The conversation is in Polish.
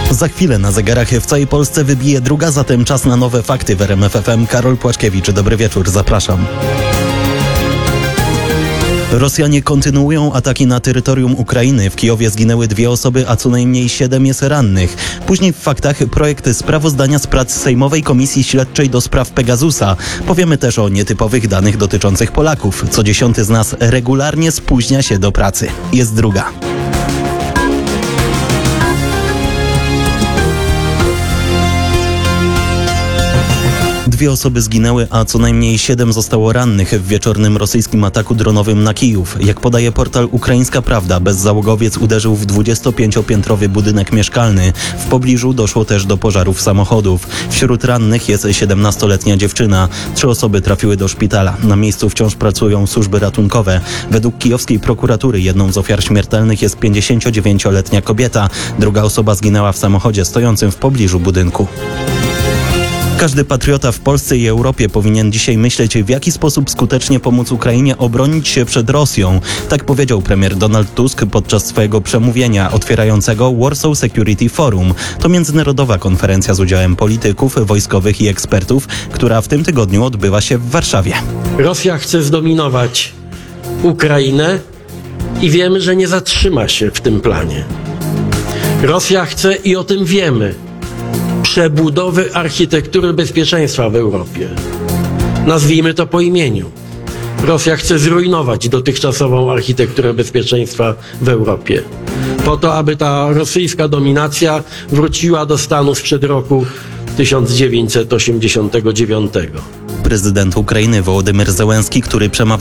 Za chwilę na zegarach w całej Polsce wybije druga, zatem czas na nowe fakty w RMF FM. Karol Płaczkiewicz, dobry wieczór, zapraszam. Rosjanie kontynuują ataki na terytorium Ukrainy. W Kijowie zginęły 2 osoby, a co najmniej 7 jest rannych. Później w faktach projekt sprawozdania z prac Sejmowej Komisji Śledczej do spraw Pegasusa. Powiemy też o nietypowych danych dotyczących Polaków. Co 10 z nas regularnie spóźnia się do pracy. Jest druga. 2 osoby zginęły, a co najmniej 7 zostało rannych w wieczornym rosyjskim ataku dronowym na Kijów. Jak podaje portal Ukraińska Prawda, bezzałogowiec uderzył w 25-piętrowy budynek mieszkalny. W pobliżu doszło też do pożarów samochodów. Wśród rannych jest 17-letnia dziewczyna. 3 osoby trafiły do szpitala. Na miejscu wciąż pracują służby ratunkowe. Według kijowskiej prokuratury jedną z ofiar śmiertelnych jest 59-letnia kobieta. Druga osoba zginęła w samochodzie stojącym w pobliżu budynku. Każdy patriota w Polsce i Europie powinien dzisiaj myśleć, w jaki sposób skutecznie pomóc Ukrainie obronić się przed Rosją. Tak powiedział premier Donald Tusk podczas swojego przemówienia otwierającego Warsaw Security Forum. To międzynarodowa konferencja z udziałem polityków, wojskowych i ekspertów, która w tym tygodniu odbywa się w Warszawie. Rosja chce zdominować Ukrainę i wiemy, że nie zatrzyma się w tym planie. Rosja chce, i o tym wiemy, przebudowy architektury bezpieczeństwa w Europie. Nazwijmy to po imieniu. Rosja chce zrujnować dotychczasową architekturę bezpieczeństwa w Europie. Po to, aby ta rosyjska dominacja wróciła do stanu sprzed roku 1989. Prezydent Ukrainy Wołodymyr Zełenski, który przemawiał